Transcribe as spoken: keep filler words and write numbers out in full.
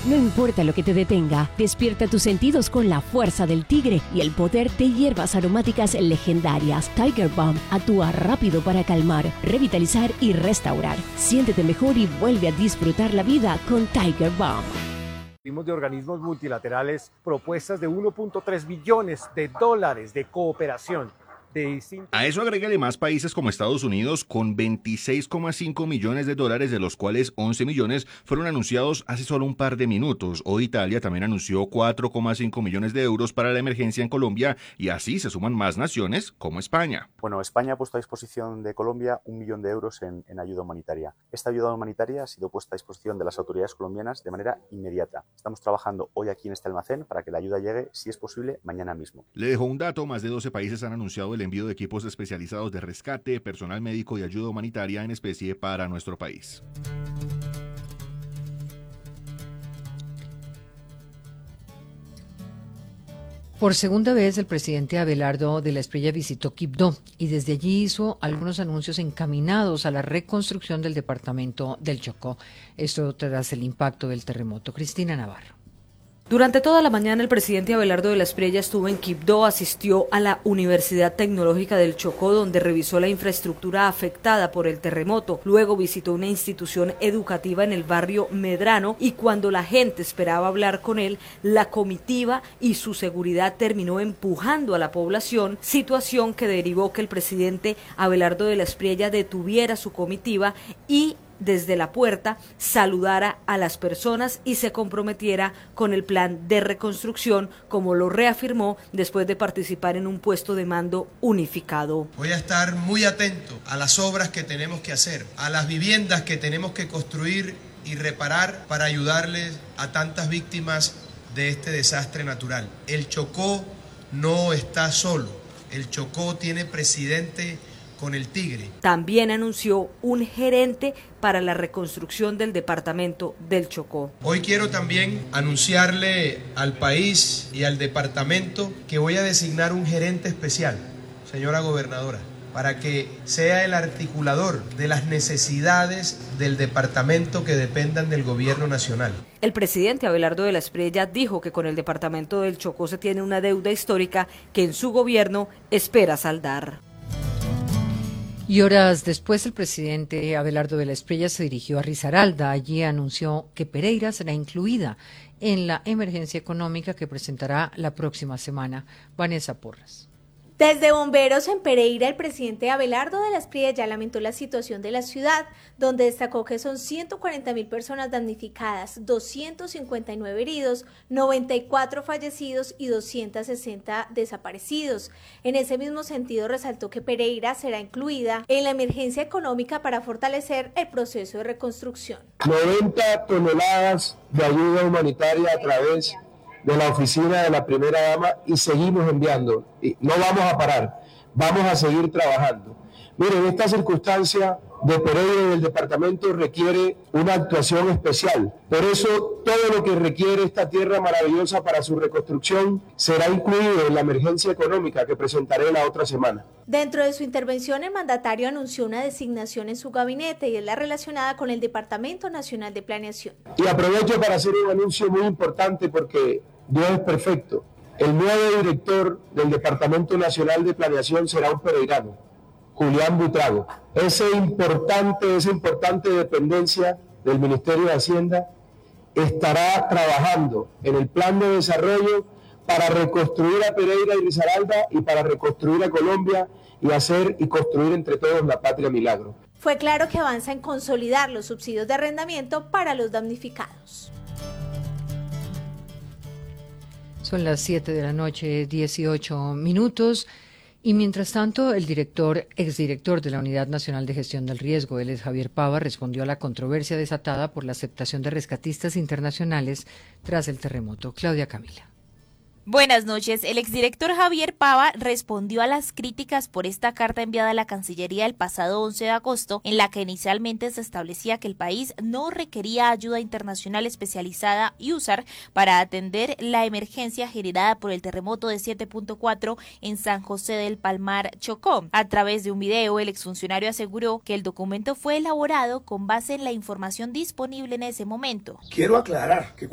No importa lo que te detenga, despierta tus sentidos con la fuerza del tigre y el poder de hierbas aromáticas legendarias. Tiger Balm actúa rápido para calmar, revitalizar y restaurar. Siéntete mejor y vuelve a disfrutar la vida con Tiger Balm. Vimos de organismos multilaterales propuestas de uno punto tres billones de dólares de cooperación. A eso agrégale más países como Estados Unidos con veintiséis coma cinco millones de dólares, de los cuales once millones fueron anunciados hace solo un par de minutos. Hoy Italia también anunció cuatro coma cinco millones de euros para la emergencia en Colombia y así se suman más naciones como España. Bueno, España ha puesto a disposición de Colombia un millón de euros en, en ayuda humanitaria. Esta ayuda humanitaria ha sido puesta a disposición de las autoridades colombianas de manera inmediata. Estamos trabajando hoy aquí en este almacén para que la ayuda llegue, si es posible, mañana mismo. Le dejo un dato: más de doce países han anunciado el envío de equipos especializados de rescate, personal médico y ayuda humanitaria en especie para nuestro país. Por segunda vez, el presidente Abelardo de la Espriella visitó Quibdó y desde allí hizo algunos anuncios encaminados a la reconstrucción del departamento del Chocó. Esto tras el impacto del terremoto. Cristina Navarro. Durante toda la mañana el presidente Abelardo de la Espriella estuvo en Quibdó, asistió a la Universidad Tecnológica del Chocó, donde revisó la infraestructura afectada por el terremoto. Luego visitó una institución educativa en el barrio Medrano y cuando la gente esperaba hablar con él, la comitiva y su seguridad terminó empujando a la población, situación que derivó que el presidente Abelardo de la Espriella detuviera su comitiva y desde la puerta saludara a las personas y se comprometiera con el plan de reconstrucción, como lo reafirmó después de participar en un puesto de mando unificado. Voy a estar muy atento a las obras que tenemos que hacer, a las viviendas que tenemos que construir y reparar para ayudarles a tantas víctimas de este desastre natural. El Chocó no está solo, el Chocó tiene presidente con el tigre. También anunció un gerente para la reconstrucción del departamento del Chocó. Hoy quiero también anunciarle al país y al departamento que voy a designar un gerente especial, señora gobernadora, para que sea el articulador de las necesidades del departamento que dependan del gobierno nacional. El presidente Abelardo de la Espriella dijo que con el departamento del Chocó se tiene una deuda histórica que en su gobierno espera saldar. Y horas después, el presidente Abelardo de la Espriella se dirigió a Risaralda. Allí anunció que Pereira será incluida en la emergencia económica que presentará la próxima semana. Vanessa Porras. Desde Bomberos en Pereira, el presidente Abelardo de la Espriella ya lamentó la situación de la ciudad, donde destacó que son ciento cuarenta mil personas damnificadas, doscientos cincuenta y nueve heridos, noventa y cuatro fallecidos y doscientos sesenta desaparecidos. En ese mismo sentido, resaltó que Pereira será incluida en la emergencia económica para fortalecer el proceso de reconstrucción. noventa toneladas de ayuda humanitaria a través de la oficina de la primera dama y seguimos enviando, y no vamos a parar, vamos a seguir trabajando. Miren, esta circunstancia de Pereira y del departamento requiere una actuación especial. Por eso, todo lo que requiere esta tierra maravillosa para su reconstrucción será incluido en la emergencia económica que presentaré la otra semana. Dentro de su intervención, el mandatario anunció una designación en su gabinete y es la relacionada con el Departamento Nacional de Planeación. Y aprovecho para hacer un anuncio muy importante porque Dios es perfecto. El nuevo director del Departamento Nacional de Planeación será un pereirano, Julián Butrago. Ese importante, esa importante dependencia del Ministerio de Hacienda estará trabajando en el plan de desarrollo para reconstruir a Pereira y Risaralda y para reconstruir a Colombia y hacer y construir entre todos la patria milagro. Fue claro que avanza en consolidar los subsidios de arrendamiento para los damnificados. Son las siete de la noche, dieciocho minutos. Y mientras tanto, el director, exdirector de la Unidad Nacional de Gestión del Riesgo, él es Javier Pava, respondió a la controversia desatada por la aceptación de rescatistas internacionales tras el terremoto. Claudia Camila. Buenas noches. El exdirector Javier Pava respondió a las críticas por esta carta enviada a la Cancillería el pasado once de agosto, en la que inicialmente se establecía que el país no requería ayuda internacional especializada y usar para atender la emergencia generada por el terremoto de siete punto cuatro en San José del Palmar, Chocó. A través de un video, el exfuncionario aseguró que el documento fue elaborado con base en la información disponible en ese momento. Quiero aclarar que